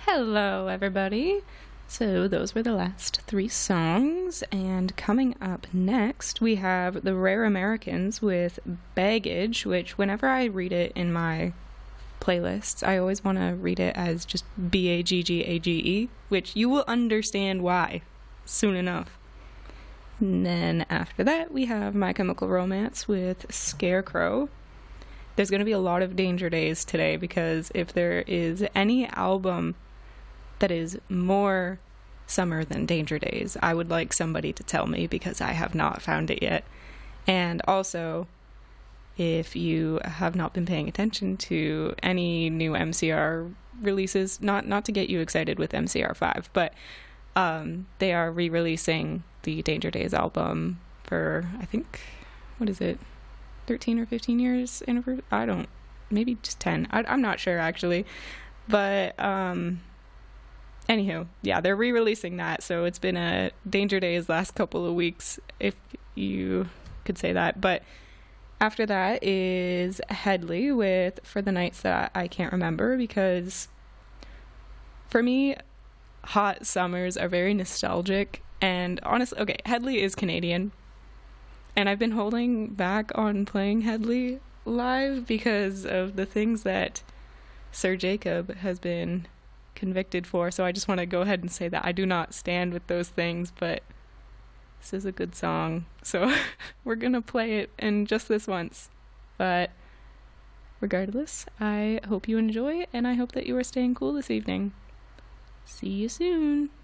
Hello, everybody. So, those were the last three songs, and coming up next, we have the Rare Americans with Baggage, which, whenever I read it in my playlists, I always want to read it as just Baggage, which you will understand why soon enough. And then after that, we have My Chemical Romance with Scarecrow. There's going to be a lot of Danger Days today because if there is any album that is more summer than Danger Days, I would like somebody to tell me because I have not found it yet. And also, if you have not been paying attention to any new MCR releases, not to get you excited with MCR 5, but they are re-releasing the Danger Days album for, I think, what is it, 13 or 15 years anniversary? I don't, maybe just 10. I'm not sure, actually. But, anywho, yeah, they're re-releasing that, so it's been a Danger Days last couple of weeks, if you could say that. But after that is Headley with For the Nights That I Can't Remember, because for me, hot summers are very nostalgic. And honestly, okay, Headley is Canadian, and I've been holding back on playing Headley live because of the things that Sir Jacob has been convicted for, so I just want to go ahead and say that I do not stand with those things, but this is a good song, so we're gonna play it in just this once. But regardless, I hope you enjoy, and I hope that you are staying cool this evening. See you soon!